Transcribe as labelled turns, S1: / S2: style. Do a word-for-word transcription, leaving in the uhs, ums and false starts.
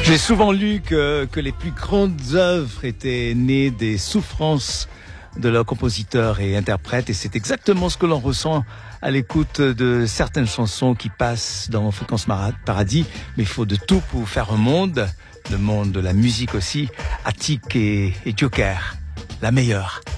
S1: J'ai souvent lu que, que les plus grandes œuvres étaient nées des souffrances de leurs compositeurs et interprètes, et c'est exactement ce que l'on ressent à l'écoute de certaines chansons qui passent dans Fréquence Paradis. Mais il faut de tout pour faire un monde, le monde de la musique aussi. Attic et, et Joker, la meilleure.